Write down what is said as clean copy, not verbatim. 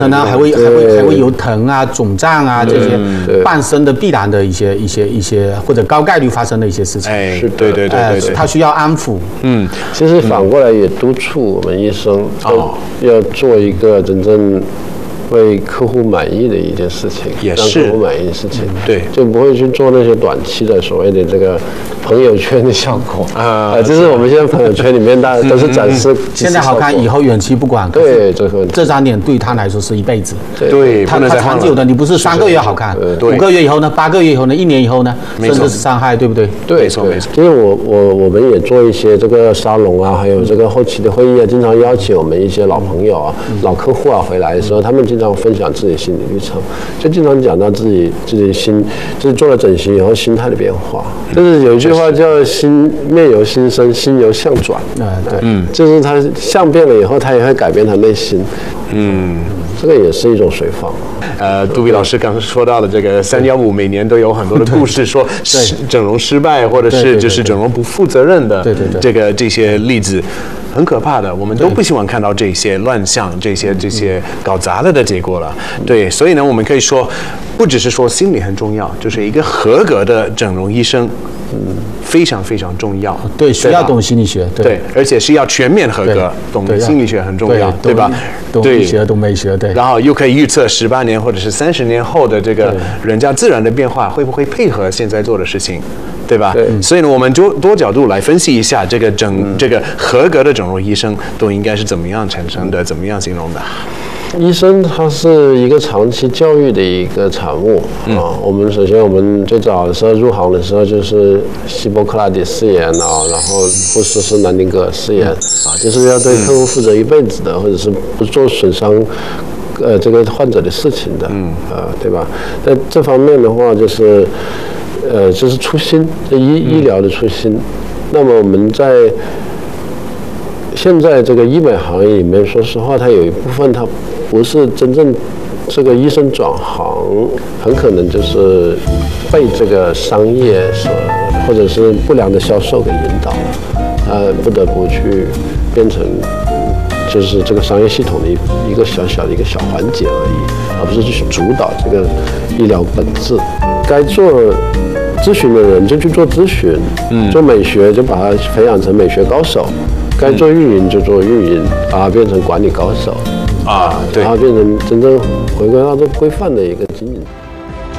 呢还会有疼啊、肿胀啊这些伴生的必然的一些或者高概率发生的一些事情。 哎，对， 它需要安抚。 其实反过来也督促我们医生要做一个真正为客户满意的一件事情， 也是让客户满意的事情， 对， 就不会去做那些短期的所谓的这个朋友圈的效果就是我们现在朋友圈里面大家都是展示现在好看，以后远期不管。 对， 这张脸对他来说是一辈子。 对， 他长久的，你不是3个月好看，5个月以后呢，8个月以后呢，1年以后呢，甚至是伤害，对不对？ 对， 没错。 因为我们也做一些这个沙龙啊，还有这个后期的会议啊，经常邀请我们一些老朋友啊、老客户啊回来的时候，他们经常分享自己心理历程，就经常讲到自己就是做了整形以后心态的变化。就是有一句话叫“面由心生，心由相转”。就是他相变了以后，他也会改变他内心。这个也是一种随放。 杜比老师刚刚说到的这个315，每年都有很多的故事，说整容失败，或者是就是整容不负责任的这些例子，很可怕的。我们都不希望看到这些乱象、这些搞砸了的结果了。对，所以呢，我们可以说，不只是说心理很重要，就是一个合格的整容医生。非常非常重要， 对，需要懂心理学， 对，而且是要全面合格，懂心理学很重要，对吧？ 懂医学，懂美学，对。 然后又可以预测18年或者是30年后的这个人家自然的变化，会不会配合现在做的事情，对吧？所以呢，我们就多角度来分析一下这个合格的整容医生都应该是怎么样产生的，怎么样形容的。 医生他是一个长期教育的一个产物我们首先我们最早的时候入行的时候就是希波克拉底誓言然后或者是南丁格尔誓言就是要对客户负责一辈子的，或者是不做损伤这个患者的事情的对吧？在这方面的话就是就是初心，医疗的初心。那么我们在现在这个医美行业里面，说实话，它有一部分它不是真正这个医生转行，很可能就是被这个商业或者是不良的销售给引导了，不得不去变成就是这个商业系统的一个小小的一个小环节而已，而不是去主导这个医疗本质。该做咨询的人就去做咨询，做美学就把它培养成美学高手。该做运营就做运营，把它变成管理高手对， 然后变成真正回归到这规范的一个经营。